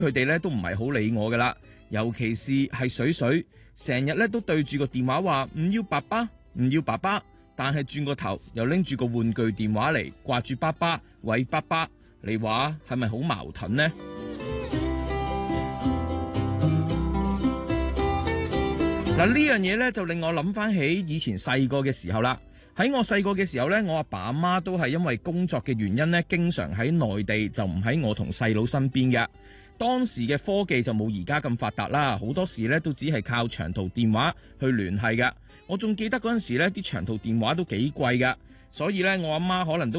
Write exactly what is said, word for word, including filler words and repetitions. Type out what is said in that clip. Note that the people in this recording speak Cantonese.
佢哋咧都唔係好理我噶啦，尤其是係水水，成日咧都對住個電話話唔要爸爸，唔要爸爸，但係轉個頭又拎住個玩具電話嚟掛住爸爸，喂爸爸，你話係咪好矛盾呢？嗱，呢樣嘢咧就令我諗翻起以前細個嘅時候啦。喺我細個嘅時候咧，我阿爸阿媽都係因為工作嘅原因咧，經常喺內地，就唔喺我同細佬身邊嘅。當時嘅科技就冇而家咁發達啦，好多時咧都只係靠長途電話去聯繫嘅。我仲記得嗰陣時咧，啲長途電話都幾貴㗎，所以咧我阿媽可能都